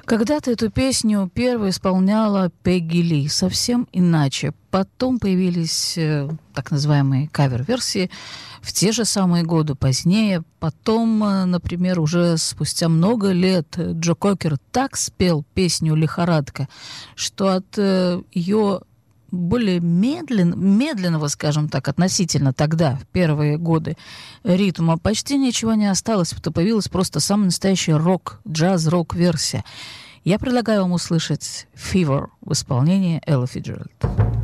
Когда-то эту песню первой исполняла Пегги Ли, совсем иначе. Потом появились так называемые кавер-версии в те же самые годы позднее. Потом, например, уже спустя много лет Джо Кокер так спел песню «Лихорадка», что от ее более медленного, скажем так, относительно тогда, в первые годы, ритма почти ничего не осталось, потому что появилась просто самая настоящая джаз-рок-версия. Я предлагаю вам услышать «Fever» в исполнении Эллы Фицджеральд.